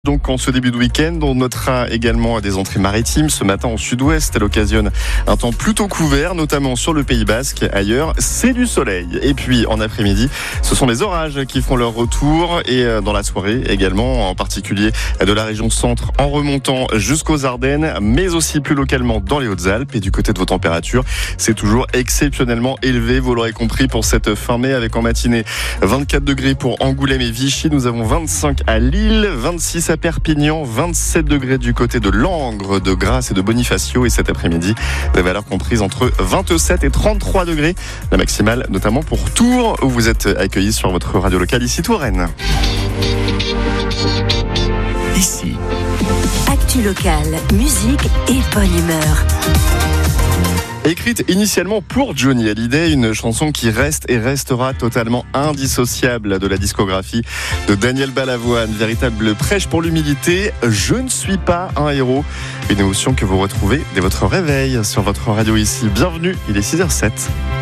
Donc en ce début de week-end, on notera également des entrées maritimes. Ce matin au sud-ouest, elle occasionne un temps plutôt couvert, notamment sur le Pays Basque. Ailleurs, c'est du soleil. Et puis en après-midi, ce sont les orages qui font leur retour. Et dans la soirée également, en particulier de la région centre en remontant jusqu'aux Ardennes, mais aussi plus localement dans les Hautes-Alpes. Et du côté de vos températures, c'est toujours exceptionnellement élevé. Vous l'aurez compris pour cette fin mai, avec en matinée 24 degrés pour Angoulême et Vichy. Nous avons 25 à Lille, 26 à Perpignan, 27 degrés du côté de Langres, de Grasse et de Bonifacio. Et cet après-midi, des valeurs comprises entre 27 et 33 degrés. La maximale notamment pour Tours, où vous êtes accueillis sur votre radio locale ici Touraine. Ici. Actu locale, musique et bonne humeur. Écrite initialement pour Johnny Hallyday, une chanson qui reste et restera totalement indissociable de la discographie de Daniel Balavoine. Véritable prêche pour l'humilité. Je ne suis pas un héros. Une émotion que vous retrouvez dès votre réveil sur votre radio ici. Bienvenue, il est 6h07.